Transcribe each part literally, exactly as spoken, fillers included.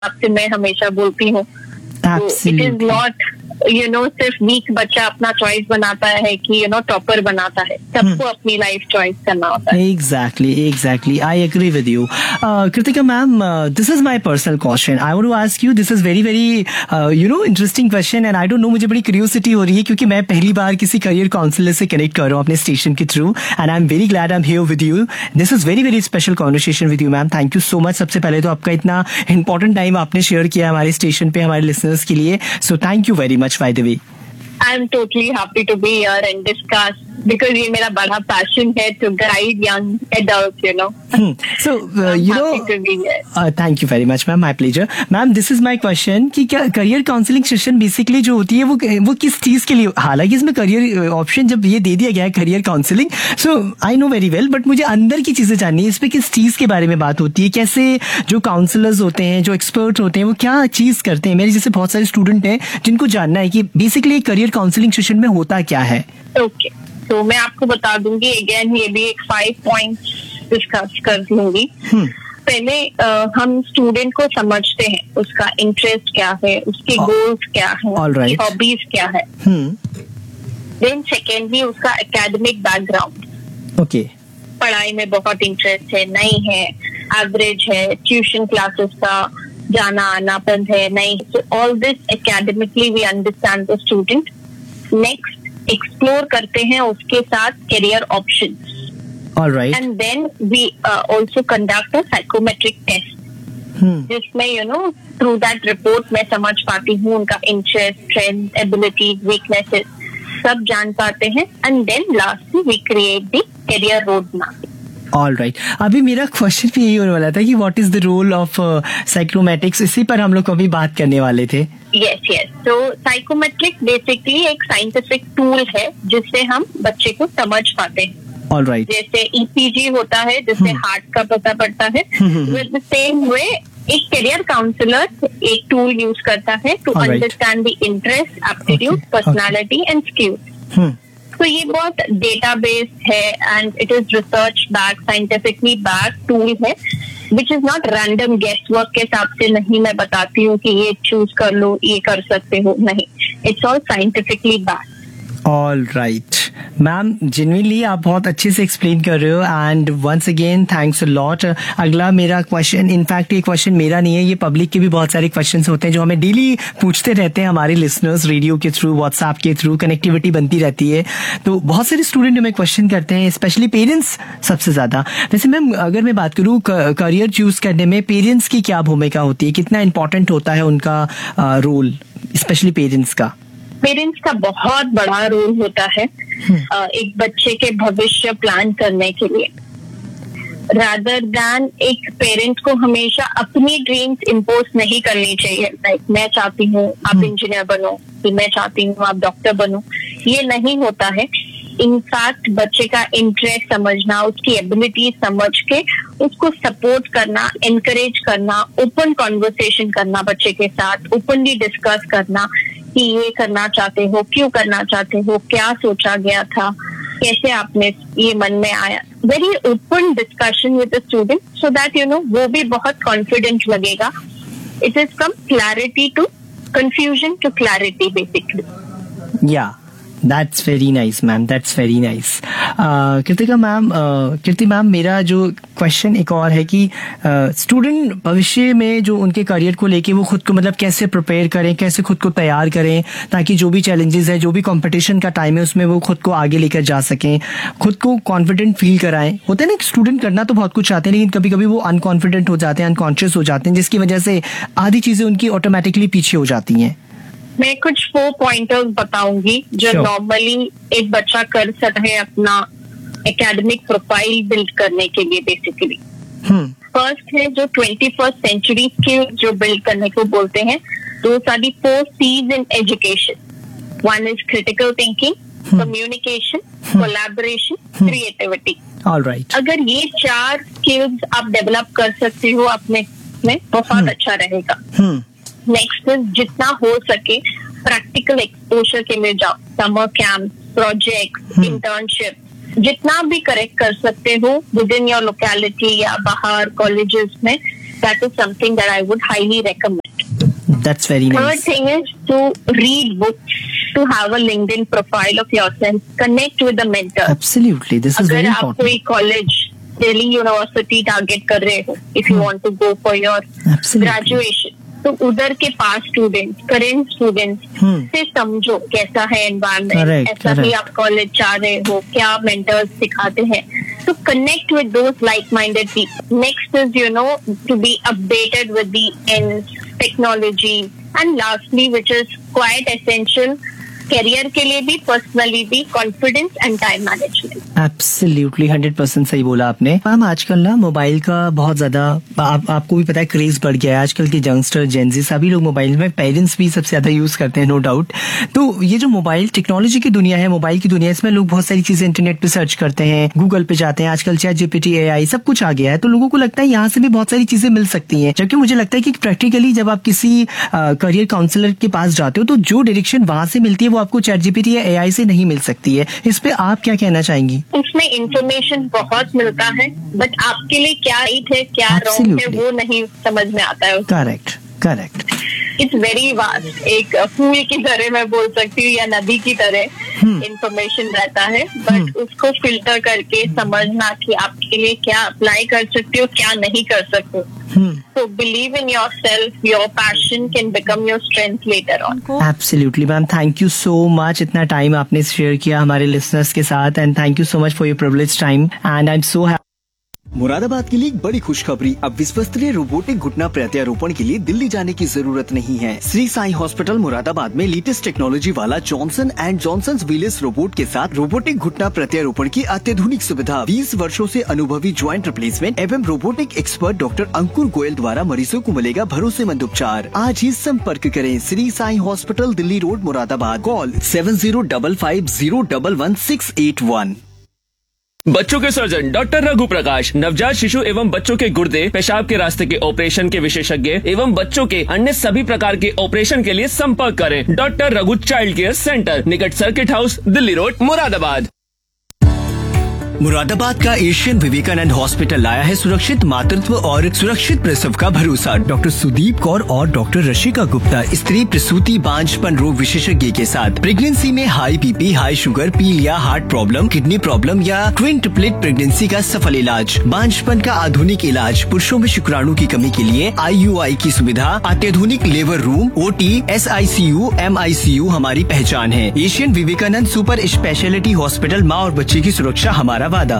आपसे मैं हमेशा बोलती हूँ। It is not you know सिर्फ वीक बच्चा अपना चॉइस बनाता है कि यू नो टॉपर बनाता है, सबको अपनी लाइफ चॉइस करना होता है। Exactly exactly I agree with you. Kritika ma'am, this is my personal question, I want to ask you, this is very very you know interesting question and I don't know, मुझे बड़ी curiosity हो रही है क्योंकि मैं पहली बार किसी करियर काउंसलर से कनेक्ट कर रहा हूँ अपने स्टेशन के through and I am very glad I am here with you. This is very very special conversation with you ma'am, thank you so much. सबसे पहले तो आपका इतना इंपॉर्टेंट टाइम आपने शेयर किया हमारे स्टेशन पे हमारे लिसनर्स के लिए, so thank you very much by the way. I'm totally happy to be here and discuss because ये मेरा बड़ा passion है to guide young adults, you know. Hmm. So uh, I'm you happy know, to be here. Uh, thank you very much, ma'am. My pleasure, ma'am. This is my question कि क्या career counseling session basically जो होती है वो वो किस चीज के लिए, हालांकि इसमें career option जब ये दे दिया गया है career counseling, so I know very well, but मुझे अंदर की चीजें जाननी है, इस पे किस चीज के बारे में बात होती है, कैसे जो काउंसलर्स होते हैं, जो एक्सपर्ट होते हैं, वो क्या चीज करते हैं। मेरे जैसे बहुत सारे स्टूडेंट हैं जिनको जानना है कि बेसिकली करियर काउंसलिंग सेशन में होता क्या है। ओके, तो मैं आपको बता दूंगी, अगेन ये भी एक फाइव पॉइंट्स डिस्कस कर लूंगी। पहले uh, हम स्टूडेंट को समझते हैं, उसका इंटरेस्ट क्या है, उसके गोल्स क्या है, हॉबीज क्या है। देन सेकेंडली उसका एकेडमिक बैकग्राउंड, ओके, पढ़ाई में बहुत इंटरेस्ट है नहीं है, एवरेज है, ट्यूशन क्लासेस का जाना आना बंद है नहीं, so all this academically we understand the student. Next explore करते हैं उसके साथ career options, alright, and then we also conduct a psychometric test, जिसमें you know through that report मैं समझ पाती हूँ उनका इंटरेस्ट, स्ट्रेंथ, एबिलिटीज, वीकनेसेस सब जान पाते हैं, and then lastly we create the career road map. All right, अभी मेरा क्वेश्चन भी यही होने वाला था कि what is the role of psychometrics, इसी पर हम लोग अभी बात करने वाले थे। यस यस, तो साइकोमेट्रिक बेसिकली एक साइंटिफिक टूल है जिससे हम बच्चे को समझ पाते हैं। ऑल राइट, जैसे ईसीजी होता है जिससे हार्ट का पता पड़ता है, विद द सेम वे एक करियर काउंसलर एक टूल यूज करता है to understand the interest, aptitude, personality and skills. तो ये बहुत डेटाबेस है and it is research back, scientifically back tool है, which is not random guest work के हिसाब से नहीं मैं बताती हूँ कि ये चूज कर लो, ये कर सकते हो, नहीं, it's all scientifically back. All right ma'am, genuinely आप बहुत अच्छे से एक्सप्लेन कर रहे हो and once again thanks a lot. अगला मेरा क्वेश्चन, इनफैक्ट ये क्वेश्चन मेरा नहीं है, ये पब्लिक के भी बहुत सारे क्वेश्चंस होते हैं जो हमें डेली पूछते रहते हैं हमारे लिसनर्स, रेडियो के थ्रू, व्हाट्सएप के थ्रू, कनेक्टिविटी बनती रहती है, तो बहुत सारे स्टूडेंट हमें क्वेश्चन करते हैं, स्पेशली पेरेंट्स सबसे ज्यादा। वैसे मैम अगर मैं बात करूँ करियर चूज करने में पेरेंट्स की क्या भूमिका होती है, कितना इंपॉर्टेंट होता है उनका रोल, स्पेशली पेरेंट्स का? पेरेंट्स का बहुत बड़ा रोल होता है एक बच्चे के भविष्य प्लान करने के लिए। रादर दैन एक पेरेंट को हमेशा अपनी ड्रीम्स इम्पोज नहीं करनी चाहिए, लाइक मैं चाहती हूँ आप इंजीनियर बनो, फिर मैं चाहती हूँ आप डॉक्टर बनो, ये नहीं होता है। इनफैक्ट बच्चे का इंटरेस्ट समझना, उसकी एबिलिटी समझ के उसको सपोर्ट करना, एनकरेज करना, ओपन कॉन्वर्सेशन करना बच्चे के साथ, ओपनली डिस्कस करना कि ये करना चाहते हो, क्यों करना चाहते हो, क्या सोचा गया था, कैसे आपने ये मन में आया। Very open discussion with the student so that you know वो भी बहुत कॉन्फिडेंट लगेगा। It is from clarity to confusion to clarity basically. या that's very nice ma'am, that's very nice. Kritika ma'am, Kirti ma'am, मेरा जो क्वेश्चन एक और है कि स्टूडेंट uh, भविष्य में जो उनके करियर को लेके वो खुद को मतलब कैसे प्रिपेयर करें, कैसे खुद को तैयार करें ताकि जो भी चैलेंजेस है, जो भी कंपटीशन का टाइम है उसमें वो खुद को आगे लेकर जा सकें, खुद को कॉन्फिडेंट फील कराएं। होता है ना कि स्टूडेंट करना तो बहुत कुछ चाहते हैं लेकिन कभी कभी वो अनकॉन्फिडेंट हो जाते हैं, अनकॉन्शियस हो जाते हैं, जिसकी वजह से आधी चीजें उनकी ऑटोमेटिकली पीछे हो जाती हैं। मैं कुछ फोर पॉइंटर्स बताऊंगी जो नॉर्मली sure. एक बच्चा कर सकता है अपना एकेडमिक प्रोफाइल बिल्ड करने के लिए बेसिकली। फर्स्ट है जो ट्वेंटी फर्स्ट सेंचुरी स्किल जो बिल्ड करने को बोलते हैं, those are the four seize in education. One is critical thinking, communication, collaboration, creativity. Alright, अगर ये चार स्किल्स आप डेवलप कर सकते हो अपने में बहुत hmm. अच्छा रहेगा। hmm. नेक्स्ट इज जितना हो सके प्रैक्टिकल एक्सपोजर के लिए जाओ, समर कैंप, प्रोजेक्ट, इंटर्नशिप, जितना भी करेक्ट कर सकते हो विद इन योर लोकेलिटी या बाहर कॉलेजेस में, that is something that I would highly recommend. That's very nice. Third thing is to read books, to have a LinkedIn profile of yourself, connect with the mentor. Absolutely, this is very अगर आप important. कोई college Delhi university target कर रहे हो, if you want to go for your graduation, तो उधर के पास students, current students से समझो कैसा है एनवायरनमेंट, ऐसा ही आप कॉलेज चाह रहे हो, क्या मेंटर्स सिखाते हैं. So connect with those like-minded people. Next is, you know, to be updated with the ends, technology, and lastly, which is quite essential, career के लिए भी, पर्सनली भी, confidence and time management. Absolutely hundred percent सही बोला आपने. Ma'am आजकल ना mobile का बहुत ज्यादा आप, आपको भी पता है क्रेज बढ़ गया है. आजकल के यंगस्टर, जेनजी सभी लोग मोबाइल में, पेरेंट्स भी सबसे ज्यादा यूज करते हैं, नो डाउट. तो ये जो मोबाइल टेक्नोलॉजी की दुनिया है, मोबाइल की दुनिया, इसमें लोग बहुत सारी चीजें इंटरनेट पे सर्च करते हैं, गूगल पे जाते हैं, आजकल चैट जीपीटी, एआई सब कुछ आ गया है. तो लोगों को लगता है यहाँ से भी बहुत सारी चीजें मिल सकती हैं. जबकि मुझे लगता है कि प्रैक्टिकली जब आप किसी करियर काउंसलर के पास जाते हो तो जो डायरेक्शन वहां से मिलती है वो आपको चैट जीपीटी या एआई से नहीं मिल सकती है. इस पे आप क्या कहना चाहेंगी? उसमें इंफॉर्मेशन बहुत मिलता है, बट आपके लिए क्या राइट है, क्या रॉन्ग है, वो नहीं समझ में आता है. Correct correct. It's very vast. एक फूल की तरह मैं बोल सकती हूँ, या नदी की तरह इंफॉर्मेशन रहता है, बट उसको फिल्टर करके समझना कि आपके लिए क्या अप्लाई कर सकते हो, क्या नहीं कर सकते. So believe in yourself. Your passion can become your strength later on. Absolutely, ma'am. Thank you so much. इतना टाइम आपने शेयर किया हमारे लिसनर्स के साथ, and thank you so much for your privileged time. And I'm so happy. Moradabad के लिए एक बड़ी खुशखबरी. अब विश्वस्तरीय रोबोटिक घुटना प्रत्यारोपण के लिए दिल्ली जाने की जरूरत नहीं है. श्री साई हॉस्पिटल मुरादाबाद में लेटेस्ट टेक्नोलॉजी वाला Johnson and Johnson wheels robot के साथ रोबोटिक घुटना प्रत्यारोपण की अत्याधुनिक सुविधा. बीस वर्षों से अनुभवी ज्वाइंट रिप्लेसमेंट एवं रोबोटिक एक्सपर्ट डॉक्टर अंकुर गोयल द्वारा मरीजों को मिलेगा भरोसेमंद उपचार. आज ही संपर्क करें. Shri Sai hospital, Delhi road, Moradabad. Call seven zero double five zero double one six eight one. बच्चों के सर्जन डॉक्टर रघु प्रकाश, नवजात शिशु एवं बच्चों के गुर्दे, पेशाब के रास्ते के ऑपरेशन के विशेषज्ञ एवं बच्चों के अन्य सभी प्रकार के ऑपरेशन के लिए संपर्क करें. Doctor Raghu child care centre, निकट circuit house, Delhi road, Moradabad. Moradabad का एशियन विवेकानंद हॉस्पिटल लाया है सुरक्षित मातृत्व और सुरक्षित प्रसव का भरोसा. डॉक्टर सुदीप कौर और डॉक्टर रशिका गुप्ता, स्त्री प्रसूति बांझपन रोग विशेषज्ञ के साथ प्रेगनेंसी में हाई बीपी, हाई शुगर, पीलिया, हार्ट प्रॉब्लम, किडनी प्रॉब्लम या ट्विन ट्रिपलेट प्रेगनेंसी का सफल इलाज. बांझपन का आधुनिक इलाज, पुरुषों में शुक्राणु की कमी के लिए आईयूआई की सुविधा, अत्याधुनिक लेबर रूम, ओटी, एसआईसीयू, एमआईसीयू हमारी पहचान है. Asian Vivekananda super speciality hospital, माँ और बच्चे की सुरक्षा हमारा वादा.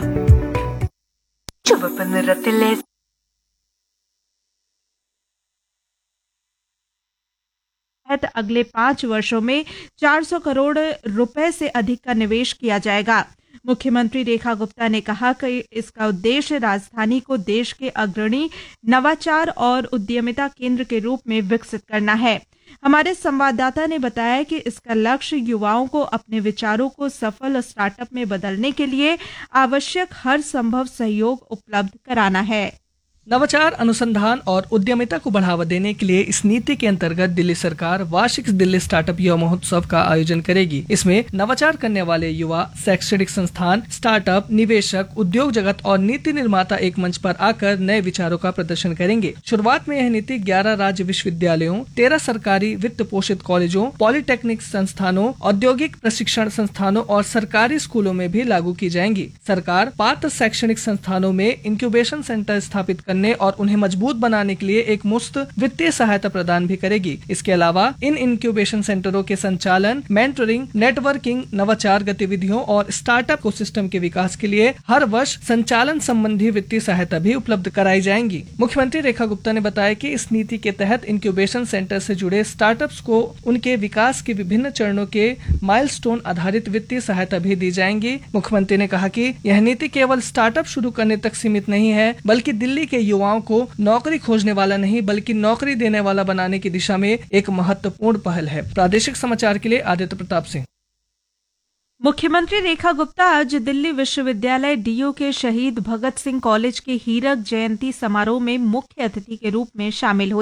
अगले पाँच वर्षों में चार सौ करोड़ रुपए से अधिक का निवेश किया जाएगा. मुख्यमंत्री रेखा गुप्ता ने कहा कि इसका उद्देश्य राजधानी को देश के अग्रणी नवाचार और उद्यमिता केंद्र के रूप में विकसित करना है. हमारे संवाददाता ने बताया कि इसका लक्ष्य युवाओं को अपने विचारों को सफल स्टार्टअप में बदलने के लिए आवश्यक हर संभव सहयोग उपलब्ध कराना है. नवाचार, अनुसंधान और उद्यमिता को बढ़ावा देने के लिए इस नीति के अंतर्गत दिल्ली सरकार वार्षिक दिल्ली स्टार्टअप युवा महोत्सव का आयोजन करेगी. इसमें नवाचार करने वाले युवा, शैक्षणिक संस्थान, स्टार्टअप, निवेशक, उद्योग जगत और नीति निर्माता एक मंच पर आकर नए विचारों का प्रदर्शन करेंगे. शुरुआत में यह नीति ग्यारह राज्य विश्वविद्यालयों, तेरह सरकारी वित्त पोषित कॉलेजों, पॉलिटेक्निक संस्थानों, औद्योगिक प्रशिक्षण संस्थानों और सरकारी स्कूलों में भी लागू की जाएंगी. सरकार पात्र शैक्षणिक संस्थानों में इंक्यूबेशन सेंटर स्थापित करने और उन्हें मजबूत बनाने के लिए एक मुफ्त वित्तीय सहायता प्रदान भी करेगी. इसके अलावा इन इंक्यूबेशन सेंटरों के संचालन, मेंटरिंग, नेटवर्किंग, नवाचार गतिविधियों और स्टार्टअप इकोसिस्टम के विकास के लिए हर वर्ष संचालन संबंधी वित्तीय सहायता भी उपलब्ध कराई जाएंगी. मुख्यमंत्री रेखा गुप्ता ने बताया कि इस नीति के तहत इंक्यूबेशन सेंटर से जुड़े स्टार्टअप्स को उनके विकास के विभिन्न चरणों के माइलस्टोन आधारित वित्तीय सहायता भी दी जाएंगी. मुख्यमंत्री ने कहा कि यह नीति केवल स्टार्टअप शुरू करने तक सीमित नहीं है, बल्कि दिल्ली के युवाओं को नौकरी खोजने वाला नहीं बल्कि नौकरी देने वाला बनाने की दिशा में एक महत्वपूर्ण पहल है. प्रादेशिक समाचार के लिए आदित्य प्रताप सिंह. मुख्यमंत्री रेखा गुप्ता आज दिल्ली विश्वविद्यालय डीयू के शहीद भगत सिंह कॉलेज के हीरक जयंती समारोह में मुख्य अतिथि के रूप में शामिल हुई.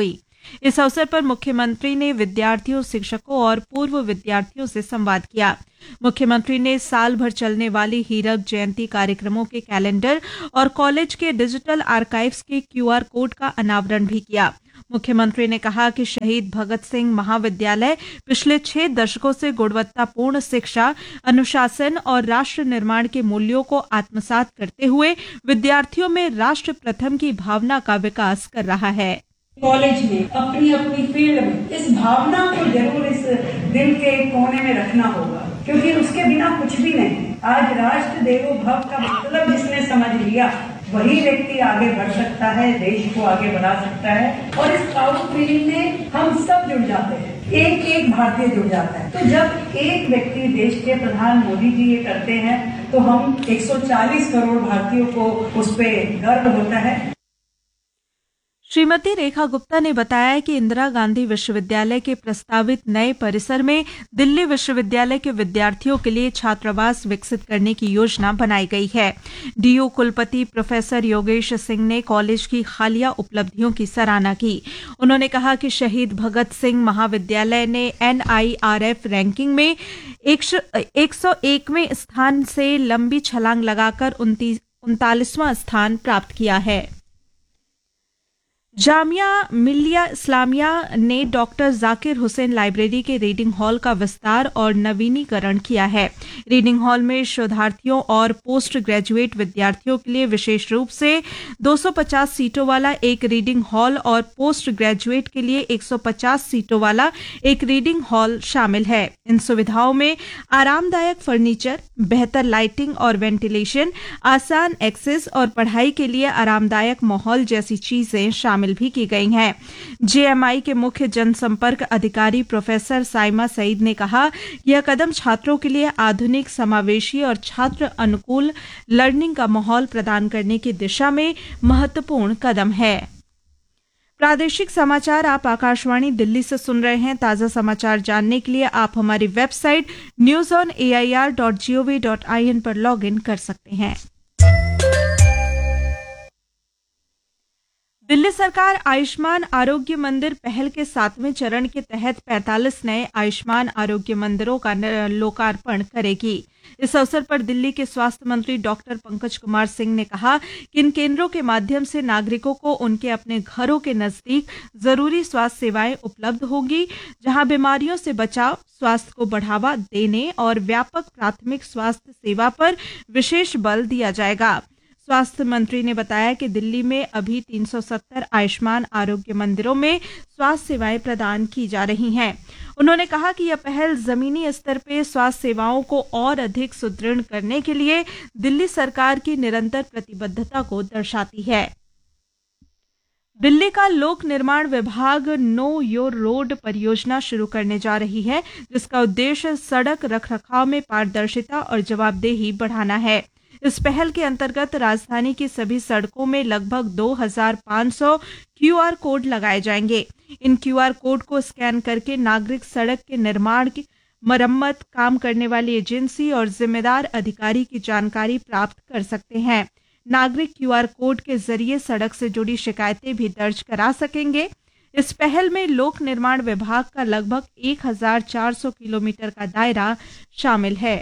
इस अवसर पर मुख्यमंत्री ने विद्यार्थियों, शिक्षकों और पूर्व विद्यार्थियों से संवाद किया। मुख्यमंत्री ने साल भर चलने वाली हीरक जयंती कार्यक्रमों के कैलेंडर और कॉलेज के डिजिटल आर्काइव्स के क्यूआर कोड का अनावरण भी किया। मुख्यमंत्री ने कहा कि शहीद भगत सिंह महाविद्यालय पिछले छह दशकों से गुणवत्तापूर्ण शिक्षा, अनुशासन और राष्ट्र निर्माण के मूल्यों को आत्मसात करते हुए विद्यार्थियों में राष्ट्र प्रथम की भावना का विकास कर रहा है। कॉलेज में अपनी अपनी फील्ड में इस भावना को जरूर इस दिल के कोने में रखना होगा, क्योंकि उसके बिना कुछ भी नहीं। आज राष्ट्र देवो भव का मतलब जिसने समझ लिया वही व्यक्ति आगे बढ़ सकता है, देश को आगे बढ़ा सकता है। और इस प्राउड फीलिंग में हम सब जुड़ जाते हैं, एक एक भारतीय जुड़ जाता है। तो जब एक व्यक्ति देश के प्रधान मोदी जी ये करते हैं तो हम एक सौ चालीस करोड़ भारतीयों को उस पे गर्व होता है। श्रीमती रेखा गुप्ता ने बताया कि इंदिरा गांधी विश्वविद्यालय के प्रस्तावित नए परिसर में दिल्ली विश्वविद्यालय के विद्यार्थियों के लिए छात्रावास विकसित करने की योजना बनाई गई है। डीयू कुलपति प्रोफेसर योगेश सिंह ने कॉलेज की हालिया उपलब्धियों की सराहना की। उन्होंने कहा कि शहीद भगत सिंह महाविद्यालय ने एनआईआरएफ रैंकिंग में एक सौ एकवें स्थान से लंबी छलांग लगाकर उनतालीसवां स्थान प्राप्त किया है। जामिया मिल्लिया इस्लामिया ने डॉक्टर जाकिर हुसैन लाइब्रेरी के रीडिंग हॉल का विस्तार और नवीनीकरण किया है। रीडिंग हॉल में शोधार्थियों और पोस्ट ग्रेजुएट विद्यार्थियों के लिए विशेष रूप से दो सौ पचास सीटों वाला एक रीडिंग हॉल और पोस्ट ग्रेजुएट के लिए एक सौ पचास सीटों वाला एक रीडिंग हॉल शामिल है। इन सुविधाओं में आरामदायक फर्नीचर, बेहतर लाइटिंग और वेंटिलेशन, आसान एक्सेस और पढ़ाई के लिए आरामदायक माहौल जैसी चीजें शामिल भी की गई हैं। जेएमआई के मुख्य जनसंपर्क अधिकारी प्रोफेसर साइमा सईद ने कहा कि यह कदम छात्रों के लिए आधुनिक, समावेशी और छात्र अनुकूल लर्निंग का माहौल प्रदान करने की दिशा में महत्वपूर्ण कदम है। प्रादेशिक समाचार आप आकाशवाणी दिल्ली से सुन रहे हैं। ताजा समाचार जानने के लिए आप हमारी website news on A I R dot G O V dot I N पर लॉग इन कर सकते हैं। दिल्ली सरकार आयुष्मान आरोग्य मंदिर पहल के सातवें चरण के तहत पैंतालीस नए आयुष्मान आरोग्य मंदिरों का लोकार्पण करेगी। इस अवसर पर दिल्ली के स्वास्थ्य मंत्री डॉक्टर पंकज कुमार सिंह ने कहा कि इन केंद्रों के माध्यम से नागरिकों को उनके अपने घरों के नजदीक जरूरी स्वास्थ्य सेवाएं उपलब्ध होंगी, जहां बीमारियों से बचाव, स्वास्थ्य को बढ़ावा देने और व्यापक प्राथमिक स्वास्थ्य सेवा पर विशेष बल दिया जाएगा। स्वास्थ्य मंत्री ने बताया कि दिल्ली में अभी तीन सौ सत्तर आयुष्मान आरोग्य मंदिरों में स्वास्थ्य सेवाएं प्रदान की जा रही हैं। उन्होंने कहा कि यह पहल जमीनी स्तर पर स्वास्थ्य सेवाओं को और अधिक सुदृढ़ करने के लिए दिल्ली सरकार की निरंतर प्रतिबद्धता को दर्शाती है। दिल्ली का लोक निर्माण विभाग नो योर रोड परियोजना शुरू करने जा रही है, जिसका उद्देश्य सड़क रखरखाव में पारदर्शिता और जवाबदेही बढ़ाना है। इस पहल के अंतर्गत राजधानी की सभी सड़कों में लगभग दो हज़ार पाँच सौ क्यूआर कोड लगाए जाएंगे। इन क्यूआर कोड को स्कैन करके नागरिक सड़क के निर्माण की मरम्मत, काम करने वाली एजेंसी और जिम्मेदार अधिकारी की जानकारी प्राप्त कर सकते हैं। नागरिक क्यूआर कोड के जरिए सड़क से जुड़ी शिकायतें भी दर्ज करा सकेंगे। इस पहल में लोक निर्माण विभाग का लगभग एक हज़ार चार सौ किलोमीटर का दायरा शामिल है।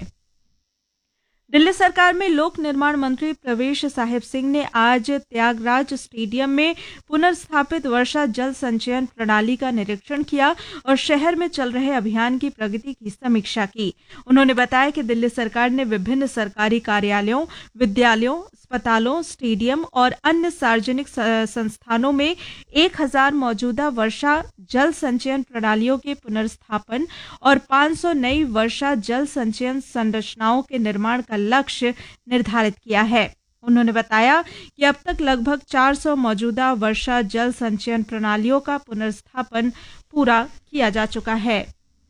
दिल्ली सरकार में लोक निर्माण मंत्री प्रवेश साहिब सिंह ने आज त्यागराज स्टेडियम में पुनर्स्थापित वर्षा जल संचयन प्रणाली का निरीक्षण किया और शहर में चल रहे अभियान की प्रगति की समीक्षा की। उन्होंने बताया कि दिल्ली सरकार ने विभिन्न सरकारी कार्यालयों, विद्यालयों, अस्पतालों, स्टेडियम और अन्य सार्वजनिक संस्थानों में एक हज़ार मौजूदा वर्षा जल संचयन प्रणालियों के पुनर्स्थापन और पाँच सौ नई वर्षा जल संचयन संरचनाओं के निर्माण का लक्ष्य निर्धारित किया है। उन्होंने बताया कि अब तक लगभग चार सौ मौजूदा वर्षा जल संचयन प्रणालियों का पुनर्स्थापन पूरा किया जा चुका है।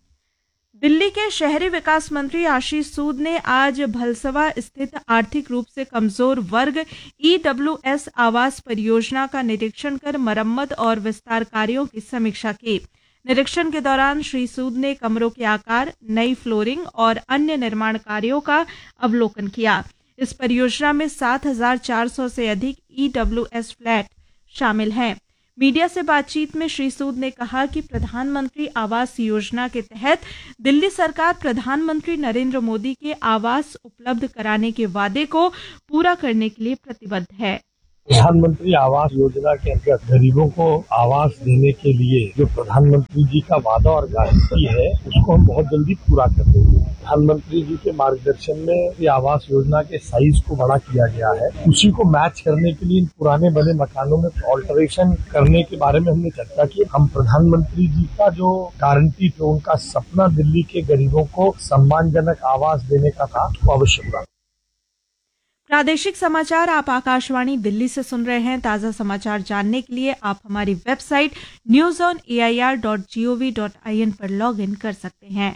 दिल्ली के शहरी विकास मंत्री आशीष सूद ने आज भलसवा स्थित आर्थिक रूप से कमजोर वर्ग ईडब्ल्यूएस आवास परियोजना का निरीक्षण कर मरम्मत और विस्तार कार्यों की समीक्षा की। निरीक्षण के दौरान श्री सूद ने कमरों के आकार, नई फ्लोरिंग और अन्य निर्माण कार्यों का अवलोकन किया। इस परियोजना में सात हज़ार चार सौ से अधिक ईडब्ल्यूएस फ्लैट शामिल हैं। मीडिया से बातचीत में श्री सूद ने कहा कि प्रधानमंत्री आवास योजना के तहत दिल्ली सरकार प्रधानमंत्री नरेंद्र मोदी के आवास उपलब्ध कराने के वादे को पूरा करने के लिए प्रतिबद्ध है। प्रधानमंत्री आवास योजना के अंतर्गत गरीबों को आवास देने के लिए जो प्रधानमंत्री जी का वादा और गारंटी है उसको हम बहुत जल्दी पूरा कर देंगे। प्रधानमंत्री जी के मार्गदर्शन में ये आवास योजना के साइज को बड़ा किया गया है। उसी को मैच करने के लिए इन पुराने बने मकानों में ऑल्टरेशन करने के बारे में हमने चर्चा की। हम प्रधानमंत्री जी का जो गारंटी थे, उनका सपना दिल्ली के गरीबों को सम्मानजनक आवास देने का था, उसको अवश्य पूरा। प्रादेशिक समाचार आप आकाशवाणी दिल्ली से सुन रहे हैं। ताजा समाचार जानने के लिए आप हमारी website news on A I R dot G O V dot I N पर लॉग इन कर सकते हैं।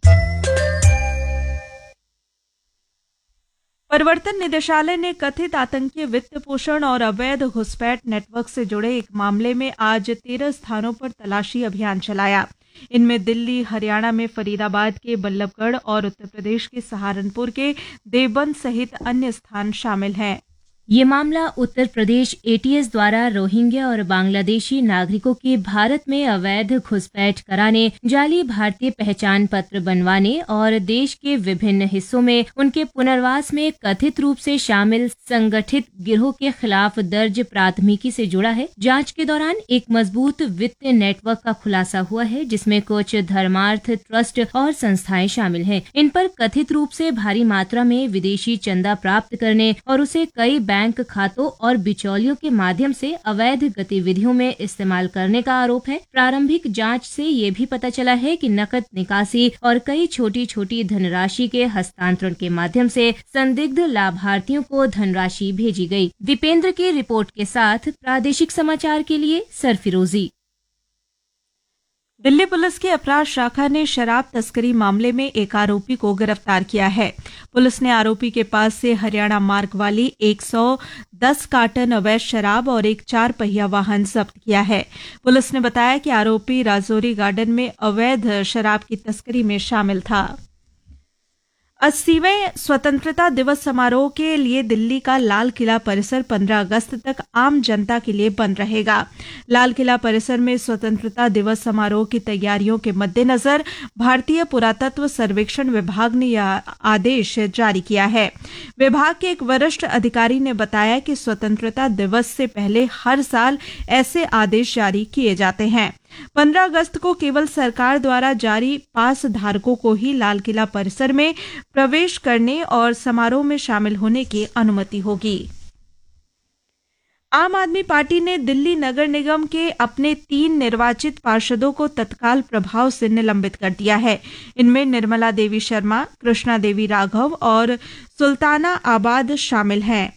प्रवर्तन निदेशालय ने कथित आतंकी वित्त पोषण और अवैध घुसपैठ नेटवर्क से जुड़े एक मामले में आज तेरह स्थानों पर तलाशी अभियान चलाया। इनमें दिल्ली, हरियाणा में फरीदाबाद के बल्लभगढ़ और उत्तर प्रदेश के सहारनपुर के देवबंद सहित अन्य स्थान शामिल हैं। ये मामला Uttar Pradesh A T S द्वारा रोहिंग्या और बांग्लादेशी नागरिकों के भारत में अवैध घुसपैठ कराने, जाली भारतीय पहचान पत्र बनवाने और देश के विभिन्न हिस्सों में उनके पुनर्वास में कथित रूप से शामिल संगठित गिरोह के खिलाफ दर्ज प्राथमिकी से जुड़ा है। जांच के दौरान एक मजबूत वित्तीय नेटवर्क का खुलासा हुआ है, जिसमें कुछ धर्मार्थ ट्रस्ट और संस्थाएं शामिल हैं। इन पर कथित रूप से भारी मात्रा में विदेशी चंदा प्राप्त करने और उसे कई बैंक खातों और बिचौलियों के माध्यम से अवैध गतिविधियों में इस्तेमाल करने का आरोप है। प्रारंभिक जांच से ये भी पता चला है कि नकद निकासी और कई छोटी छोटी धनराशि के हस्तांतरण के माध्यम से संदिग्ध लाभार्थियों को धनराशि भेजी गई। दीपेंद्र की रिपोर्ट के साथ प्रादेशिक समाचार के लिए सरफिरोजी। दिल्ली पुलिस की अपराध शाखा ने शराब तस्करी मामले में एक आरोपी को गिरफ्तार किया है। पुलिस ने आरोपी के पास से हरियाणा मार्ग वाली एक सौ दस कार्टन अवैध शराब और एक चार पहिया वाहन जब्त किया है। पुलिस ने बताया कि आरोपी राजौरी गार्डन में अवैध शराब की तस्करी में शामिल था। अस्सीवें स्वतंत्रता दिवस समारोह के लिए दिल्ली का लाल किला परिसर पंद्रह अगस्त तक आम जनता के लिए बंद रहेगा। लाल किला परिसर में स्वतंत्रता दिवस समारोह की तैयारियों के मद्देनजर भारतीय पुरातत्व सर्वेक्षण विभाग ने यह आदेश जारी किया है। विभाग के एक वरिष्ठ अधिकारी ने बताया कि स्वतंत्रता दिवस से पहले हर साल ऐसे आदेश जारी किए जाते हैं। पंद्रह अगस्त को केवल सरकार द्वारा जारी पास धारकों को ही लाल किला परिसर में प्रवेश करने और समारोह में शामिल होने की अनुमति होगी। आम आदमी पार्टी ने दिल्ली नगर निगम के अपने तीन निर्वाचित पार्षदों को तत्काल प्रभाव से निलंबित कर दिया है। इनमें निर्मला देवी शर्मा, कृष्णा देवी राघव और सुल्ताना आबाद शामिल हैं।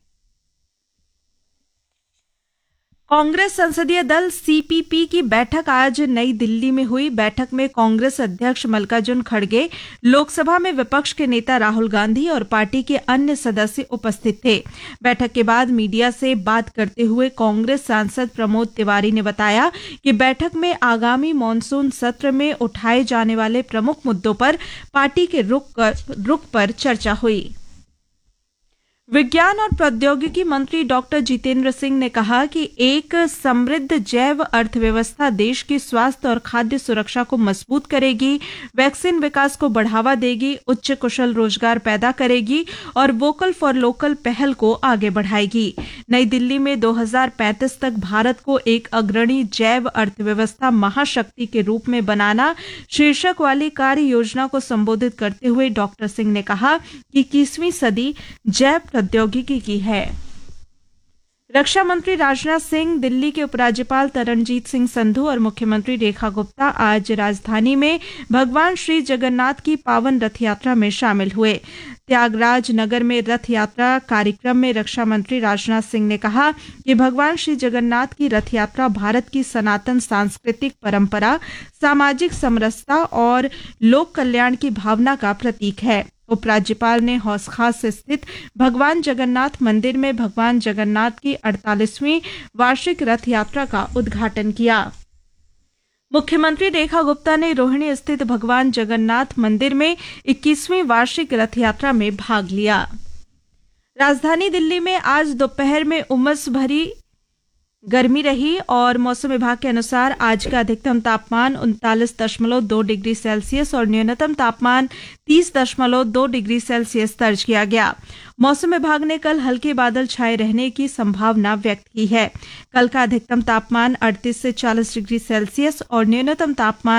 कांग्रेस संसदीय दल सी पी पी की बैठक आज नई दिल्ली में हुई। बैठक में कांग्रेस अध्यक्ष मल्लिकार्जुन खड़गे, लोकसभा में विपक्ष के नेता राहुल गांधी और पार्टी के अन्य सदस्य उपस्थित थे। बैठक के बाद मीडिया से बात करते हुए कांग्रेस सांसद प्रमोद तिवारी ने बताया कि बैठक में आगामी मानसून सत्र में उठाए जाने वाले प्रमुख मुद्दों पर पार्टी के रुख रुख पर चर्चा हुई। विज्ञान और प्रौद्योगिकी मंत्री डॉक्टर जितेंद्र सिंह ने कहा कि एक समृद्ध जैव अर्थव्यवस्था देश की स्वास्थ्य और खाद्य सुरक्षा को मजबूत करेगी, वैक्सीन विकास को बढ़ावा देगी, उच्च कुशल रोजगार पैदा करेगी और वोकल फॉर लोकल पहल को आगे बढ़ाएगी। नई दिल्ली में दो हज़ार पैंतीस तक भारत को एक अग्रणी जैव अर्थव्यवस्था महाशक्ति के रूप में बनाना शीर्षक वाली कार्य योजना को संबोधित करते हुए डॉक्टर सिंह ने कहा कि इक्कीसवीं सदी जैव प्रौद्योगिकी की है। रक्षा मंत्री राजनाथ सिंह, दिल्ली के उपराज्यपाल तरनजीत सिंह संधू और मुख्यमंत्री रेखा गुप्ता आज राजधानी में भगवान श्री जगन्नाथ की पावन रथ यात्रा में शामिल हुए। त्यागराज नगर में रथ यात्रा कार्यक्रम में रक्षा मंत्री राजनाथ सिंह ने कहा कि भगवान श्री जगन्नाथ की रथ यात्रा भारत की सनातन सांस्कृतिक परंपरा, सामाजिक समरसता और लोक कल्याण की भावना का प्रतीक है। उपराज्यपाल ने हौस खास स्थित भगवान जगन्नाथ मंदिर में भगवान जगन्नाथ की अड़तालीसवीं वार्षिक रथ यात्रा का उद्घाटन किया। मुख्यमंत्री रेखा गुप्ता ने रोहिणी स्थित भगवान जगन्नाथ मंदिर में इक्कीसवीं वार्षिक रथ यात्रा में भाग लिया। राजधानी दिल्ली में आज दोपहर में उमस भरी गर्मी रही और मौसम विभाग के अनुसार आज का अधिकतम तापमान उनतालीस दशमलव दो डिग्री सेल्सियस और न्यूनतम तापमान तीस दशमलव दो डिग्री सेल्सियस दर्ज किया गया। मौसम विभाग ने कल हल्के बादल छाए रहने की संभावना व्यक्त की है। कल का अधिकतम तापमान अड़तीस से चालीस डिग्री सेल्सियस और न्यूनतम तापमान